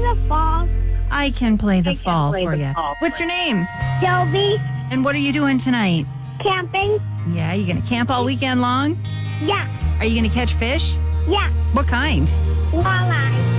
the fall. I can play the I can fall play for the you. fall What's for your name? Joby, And what are you doing tonight? camping. Yeah, you going to camp all weekend long? Yeah, Are you going to catch fish? yeah. What kind? Walleye.